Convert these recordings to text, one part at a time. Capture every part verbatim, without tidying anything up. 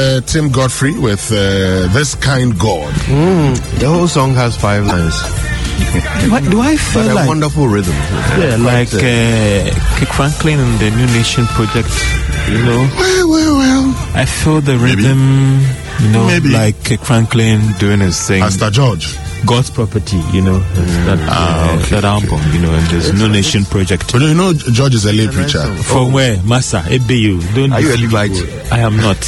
Uh, Tim Godfrey with uh, This Kind God. Mm, the whole song has five lines. do, I, do I feel but like... a wonderful rhythm. Yeah, like uh, Kirk Franklin and the New Nation Project, you know? Well, well, well. I feel the Maybe. rhythm, you know, Maybe. like Kirk Franklin doing his thing. Pastor George. God's Property, you know, mm. that, ah, uh, okay, that album, okay. you know, and there's No Nation Project. But you know, George is a lay preacher. From where? Massa, A B U. Don't Are you a Levite? I am not.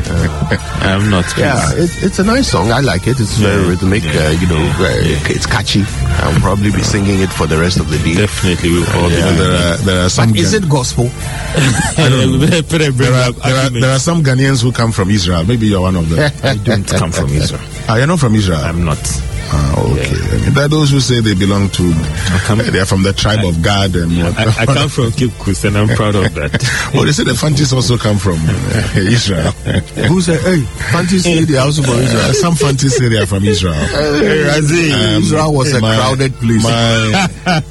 I am not. Please. Yeah, it, it's a nice song. I like it. It's very yeah. rhythmic. Yeah. Uh, you know, uh, it's catchy. I'll probably be singing it for the rest of the day. Definitely, we'll all yeah. be. There are, there are some. But is it gospel? I don't know. there, are, there, are, there are some Ghanaians who come from Israel. Maybe you're one of them. I don't come from Israel. Ah, you're not from Israel? I'm not. Ah, okay. Yeah. I mean, there are those who say they belong to, they are from the tribe I, of God. And I, I come from Cape Coast, and I'm proud of that. Oh, they say the Fantis also come from uh, Israel. Who said, hey, Fantis say they are also from Israel? Some Fantis say they are from Israel. Hey, um, Israel was a my, crowded place. My,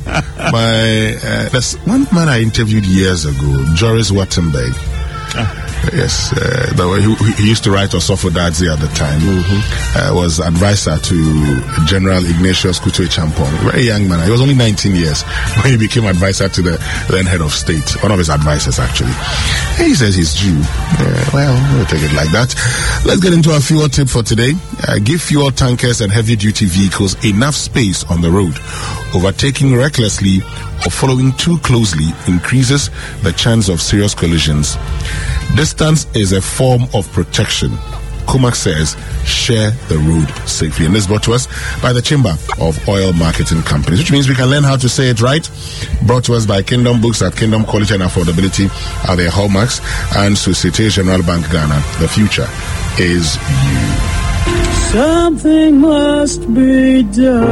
my, uh, there's one man I interviewed years ago, Joris Wattenberg. Ah. Yes, uh, the way he, he used to write Osofo Dadzi at the time. Mm-hmm. uh, was advisor to General Ignatius Kutu Champong, very young man. He was only nineteen years when he became advisor to the then head of state, one of his advisors actually. And he says he's Jew. Uh, well, we'll take it like that. Let's get into our fuel tip for today. Uh, give fuel tankers and heavy duty vehicles enough space on the road. Overtaking recklessly or following too closely increases the chance of serious collisions. Distance is a form of protection. Kumak says, share the road safely. And this is brought to us by the Chamber of Oil Marketing Companies, which means we can learn how to say it right. Brought to us by Kingdom Books at Kingdom Quality and Affordability are their hallmarks, and Societe Generale Bank Ghana. The future is you. Something must be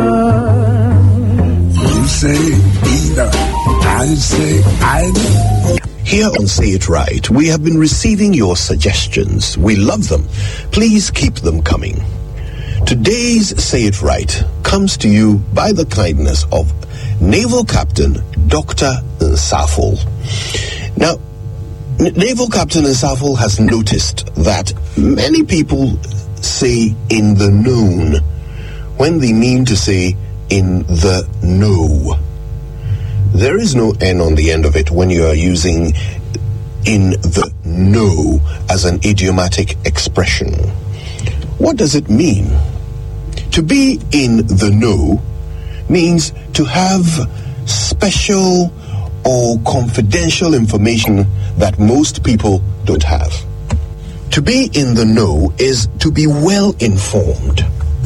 done. You say either. I say either. Here on Say It Right, we have been receiving your suggestions. We love them. Please keep them coming. Today's Say It Right comes to you by the kindness of Naval Captain Doctor Nsafol. Now, N- Naval Captain Nsafol has noticed that many people say in the known when they mean to say in the know. There is no N on the end of it when you are using in the know as an idiomatic expression. What does it mean? To be in the know means to have special or confidential information that most people don't have. To be in the know is to be well informed.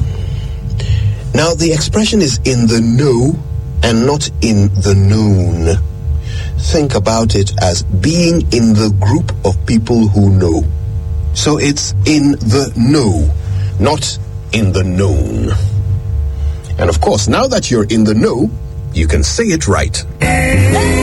Now, the expression is in the know and not in the known. Think about it as being in the group of people who know. So it's in the know, not in the known. And of course, now that you're in the know, you can say it right.